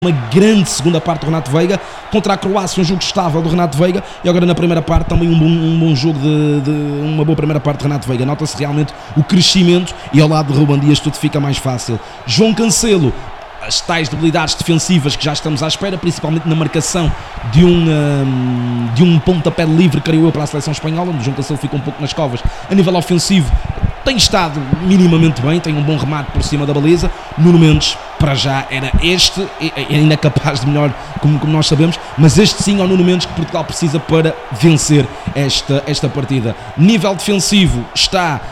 Uma grande segunda parte do Renato Veiga contra a Croácia, um jogo estável do Renato Veiga, e agora na primeira parte também um bom jogo uma boa primeira parte do Renato Veiga. Nota-se realmente o crescimento e ao lado de Ruben Dias tudo fica mais fácil. João Cancelo, as tais debilidades defensivas que já estamos à espera, principalmente na marcação de um pontapé livre, creio eu, para a seleção espanhola, onde o João Cancelo fica um pouco nas covas. A nível ofensivo tem estado minimamente bem, tem um bom remate por cima da baliza. Nuno Mendes, para já, era ainda capaz de melhor, como nós sabemos, mas este sim é o Nuno Mendes que Portugal precisa para vencer esta partida. Nível defensivo está,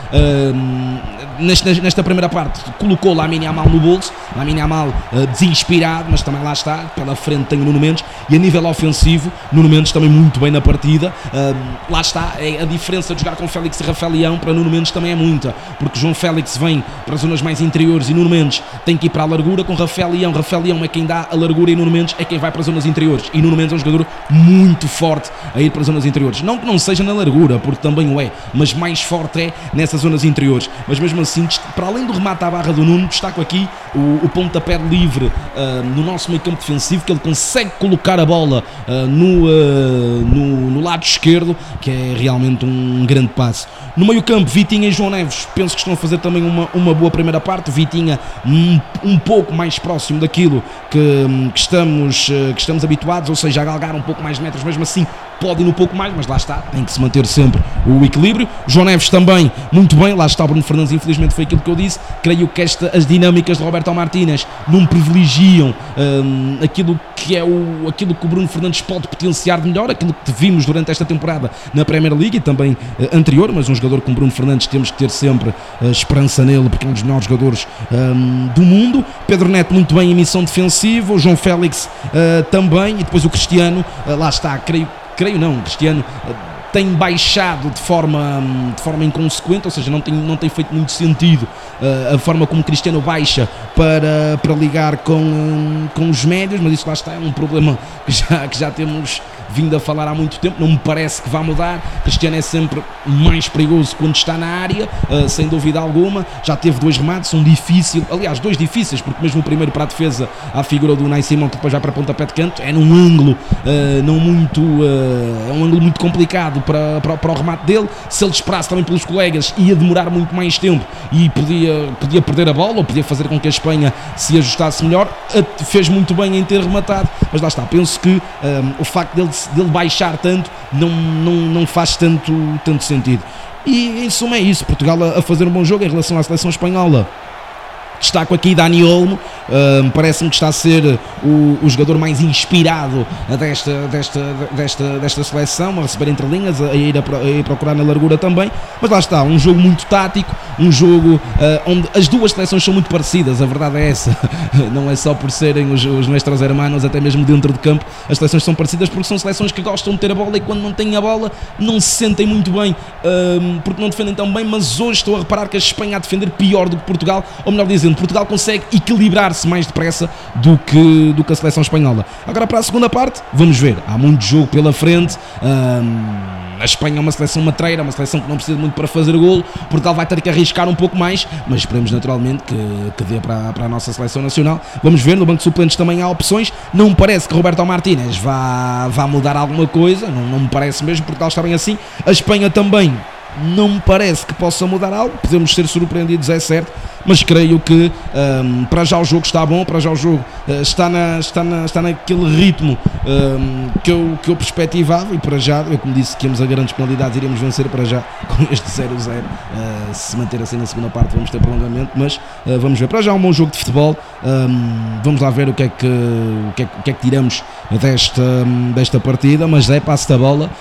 nesta primeira parte, colocou Lamine Yamal no bolso, Lamine Yamal desinspirado, mas também lá está, pela frente tem o Nuno Mendes, e a nível ofensivo, Nuno Mendes também muito bem na partida. Lá está, a diferença de jogar com Félix e Rafael Leão para Nuno Mendes também é muita, porque João Félix vem para as zonas mais interiores e Nuno Mendes tem que ir para a largura. Com Rafael Leão é quem dá a largura e Nuno Mendes é quem vai para as zonas interiores, e Nuno Mendes é um jogador muito forte a ir para as zonas interiores, não que não seja na largura, porque também o é, mas mais forte é nessas zonas interiores. Mas mesmo assim, para além do remate à barra do Nuno, destaco aqui o pontapé livre no nosso meio campo defensivo, que ele consegue colocar a bola no lado esquerdo, que é realmente um grande passo. No meio campo, Vitinha e João Neves, penso que estão a fazer também uma boa primeira parte. Vitinha um pouco mais próximo daquilo que estamos habituados, ou seja, a galgar um pouco mais de metros, mesmo assim pode ir um pouco mais, mas lá está, tem que se manter sempre o equilíbrio. João Neves também muito bem, lá está o Bruno Fernandes, infelizmente foi aquilo que eu disse. Creio que as dinâmicas de Roberto Martínez não privilegiam aquilo que o Bruno Fernandes pode potenciar de melhor, aquilo que vimos durante esta temporada na Premier League e também anterior, mas um jogador como Bruno Fernandes temos que ter sempre esperança nele, porque é um dos melhores jogadores do mundo. Pedro Neto muito bem em missão defensiva, o João Félix também, e depois o Cristiano, lá está, Cristiano tem baixado de forma inconsequente, ou seja, não tem feito muito sentido a forma como Cristiano baixa para ligar com os médios, mas isso lá está, é um problema que já temos vindo a falar há muito tempo, não me parece que vá mudar. Cristiano é sempre mais perigoso quando está na área, sem dúvida alguma. Já teve dois remates, dois difíceis, porque mesmo o primeiro para a defesa, à figura do Unai Simão, que depois vai para pontapé de canto, é num ângulo é um ângulo muito complicado para o remate dele. Se ele esperasse também pelos colegas, ia demorar muito mais tempo e podia perder a bola, ou podia fazer com que a Espanha se ajustasse melhor. Fez muito bem em ter rematado, mas lá está, penso que o facto dele baixar tanto não faz tanto sentido. E em suma é isso, Portugal a fazer um bom jogo em relação à seleção espanhola. Destaco aqui Dani Olmo, parece-me que está a ser o jogador mais inspirado desta seleção, a receber entre linhas, a ir procurar na largura também. Mas lá está, um jogo muito tático, um jogo onde as duas seleções são muito parecidas, a verdade é essa. Não é só por serem os nuestros hermanos, até mesmo dentro de campo as seleções são parecidas, porque são seleções que gostam de ter a bola e quando não têm a bola não se sentem muito bem, porque não defendem tão bem. Mas hoje estou a reparar que a Espanha a defender pior do que Portugal, ou melhor dizendo, Portugal consegue equilibrar-se mais depressa do que a seleção espanhola. Agora para a segunda parte, vamos ver, há muito jogo pela frente. A Espanha é uma seleção matreira, uma seleção que não precisa muito para fazer golo. Portugal vai ter que arriscar um pouco mais, mas esperemos naturalmente que dê para a nossa seleção nacional. Vamos ver, no banco de suplentes também há opções. Não me parece que Roberto Martínez vá mudar alguma coisa, não me parece mesmo. Portugal está bem assim, a Espanha também não me parece que possa mudar algo. Podemos ser surpreendidos, é certo, mas creio que para já o jogo está bom, para já o jogo está naquele ritmo que eu perspectivava, e para já, eu como disse que íamos a grandes penalidades, iríamos vencer para já com este 0-0. Se manter assim na segunda parte vamos ter prolongamento, mas vamos ver. Para já um bom jogo de futebol. Vamos lá ver o que é que tiramos desta partida, mas é passe da bola,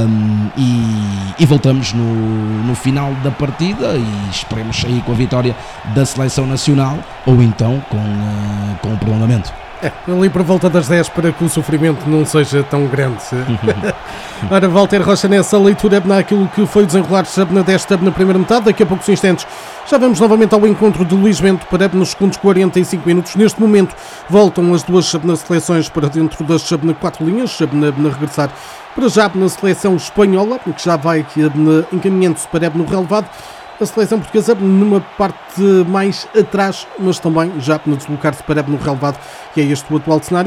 e voltamos no final da partida e esperemos sair com a vitória da seleção nacional, ou então com o prolongamento. Ali por volta das 10, para que o sofrimento não seja tão grande. Ora, Walter Rocha, nessa leitura naquilo que foi desenrolar na primeira metade. Daqui a poucos instantes já vamos novamente ao encontro de Luís Bento para nos segundos 45 minutos. Neste momento voltam as duas seleções para dentro das 4 linhas, na regressar para já na seleção espanhola, que já vai encaminhando-se para no relevado. a seleção portuguesa numa parte mais atrás, mas também já no deslocar-se para no relevado, que é este o atual cenário.